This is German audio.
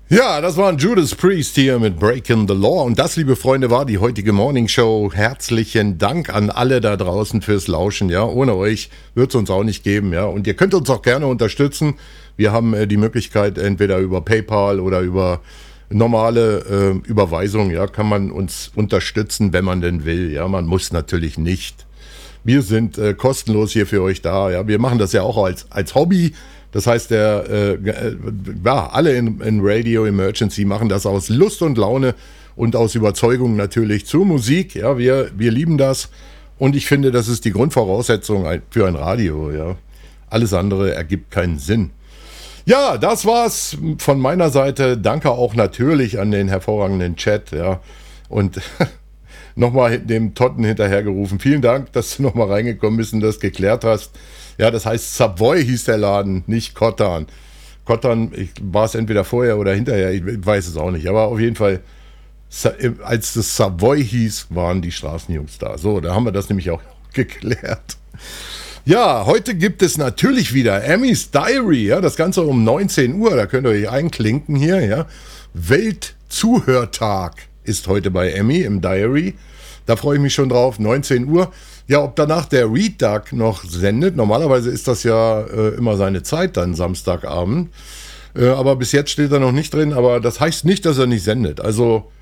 Ja, das war ein Judas Priest hier mit Breaking the Law. Und das, liebe Freunde, war die heutige Morning Show. Herzlichen Dank an alle da draußen fürs Lauschen. Ja, ohne euch wird es uns auch nicht geben. Ja, und ihr könnt uns auch gerne unterstützen. Wir haben die Möglichkeit, entweder über PayPal oder über normale Überweisung, ja, kann man uns unterstützen, wenn man denn will. Ja, man muss natürlich nicht. Wir sind kostenlos hier für euch da. Ja, wir machen das ja auch als Hobby. Das heißt, alle in Radio Emergency machen das aus Lust und Laune und aus Überzeugung natürlich zur Musik. Ja, wir lieben das und ich finde, das ist die Grundvoraussetzung für ein Radio. Ja, alles andere ergibt keinen Sinn. Ja, das war's von meiner Seite. Danke auch natürlich an den hervorragenden Chat. Ja, und nochmal dem Totten hinterhergerufen. Vielen Dank, dass du nochmal reingekommen bist und das geklärt hast. Ja, das heißt Savoy hieß der Laden, nicht Kottan. Kottan, war es entweder vorher oder hinterher, ich weiß es auch nicht. Aber auf jeden Fall, als das Savoy hieß, waren die Straßenjungs da. So, da haben wir das nämlich auch geklärt. Ja, heute gibt es natürlich wieder Emmys Diary, ja, das Ganze um 19 Uhr, da könnt ihr euch einklinken hier, ja. Weltzuhörtag ist heute bei Emmy im Diary. Da freue ich mich schon drauf, 19 Uhr. Ja, ob danach der Read Duck noch sendet, normalerweise ist das ja immer seine Zeit dann Samstagabend. Aber bis jetzt steht er noch nicht drin, aber das heißt nicht, dass er nicht sendet. Also